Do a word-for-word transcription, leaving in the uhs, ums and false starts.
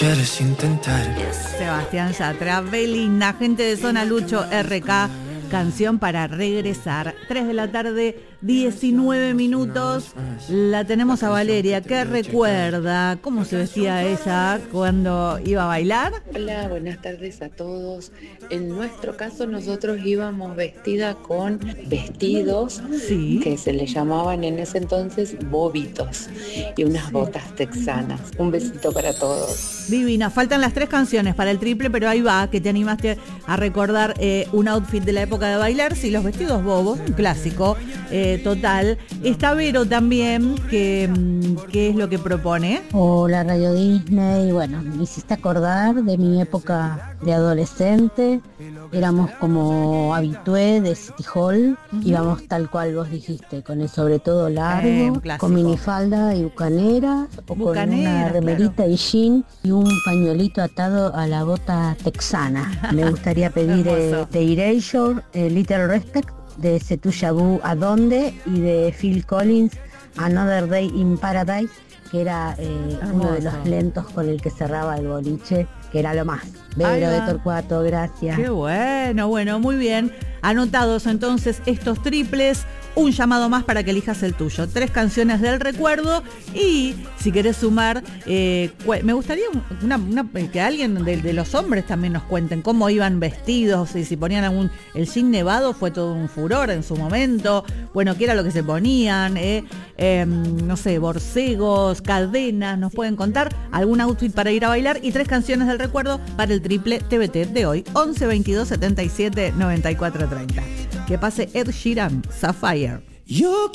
quieres intentar. Sebastián Yatra, Belinda, gente de Zona Lucho R K, canción para regresar. tres de la tarde, diecinueve minutos. La tenemos a Valeria, que recuerda cómo se vestía ella cuando iba a bailar. Hola, buenas tardes a todos. En nuestro caso nosotros íbamos vestida con vestidos, sí, que se le llamaban en ese entonces bobitos, y unas sí. botas texanas. Un besito para todos. Divina, faltan las tres canciones para el triple, pero ahí va, que te animaste a recordar eh, un outfit de la época de bailar, sí, los vestidos bobos, un clásico eh, total. Está Vero también, que, que es lo que propone. Hola Radio Disney, bueno, me hiciste acordar de mi época de adolescente. Éramos como habitué de City Hall, uh-huh. íbamos tal cual vos dijiste, con el sobre todo largo, eh, con minifalda y bucanera, o bucanera, con una remerita claro. y jean y un pañuelito atado a la bota texana. Me gustaría pedir eh, The Erasure, eh, Little Respect, de Setu Yabu ¿A Dónde? Y de Phil Collins, Another Day in Paradise, que era eh, uno de los lentos con el que cerraba el boliche, que era lo más. Vero de Torcuato, gracias. Qué bueno, bueno, muy bien. Anotados entonces estos triples, un llamado más para que elijas el tuyo. Tres canciones del recuerdo y si querés sumar, eh, me gustaría una, una, que alguien de, de los hombres también nos cuenten cómo iban vestidos y si ponían algún... El jean nevado fue todo un furor en su momento. Bueno, qué era lo que se ponían, eh, eh, no sé, borcegos, cadenas, nos pueden contar algún outfit para ir a bailar y tres canciones del recuerdo para el triple T B T de hoy, once veintidós setenta y siete noventa y cuatro treinta. Que pase Ed Sheeran, Sapphire. Yo